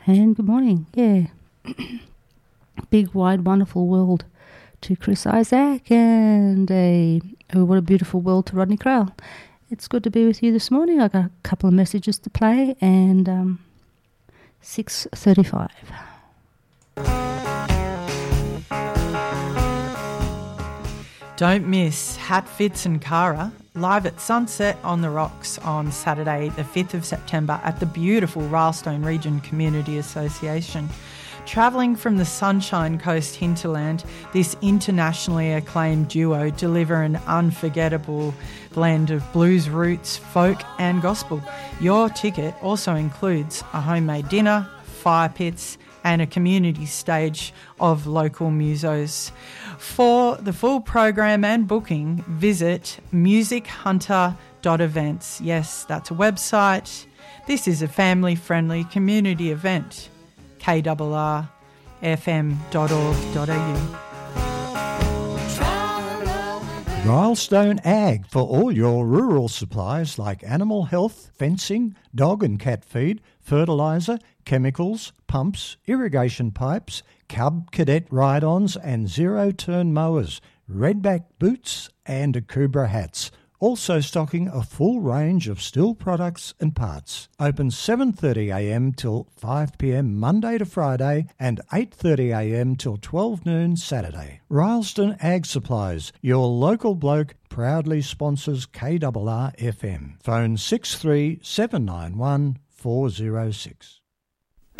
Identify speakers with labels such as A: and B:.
A: And good morning. Yeah. Big, wide, wonderful world to Chris Isaac, and what a beautiful world to Rodney Crowell. It's good to be with you this morning. I got a couple of messages to play, and 6:35.
B: Don't miss Hat Fits and Cara live at Sunset on the Rocks on Saturday the 5th of September at the beautiful Rylestone Region Community Association. Travelling from the Sunshine Coast hinterland, this internationally acclaimed duo deliver an unforgettable blend of blues roots, folk and gospel. Your ticket also includes a homemade dinner, fire pits and a community stage of local musos. For the full program and booking, visit musichunter.events. Yes, that's a website. This is a family-friendly community event. KRRFM.org.au.
C: Rylestone Ag for all your rural supplies like animal health, fencing, dog and cat feed, fertiliser, chemicals, pumps, irrigation pipes, Cub Cadet ride-ons and zero-turn mowers, redback boots and Akubra hats. Also stocking a full range of steel products and parts. Open 7:30am till 5pm Monday to Friday and 8:30am till 12 noon Saturday. Rylestone Ag Supplies, your local bloke, proudly sponsors KRRFM. Phone 63791 406.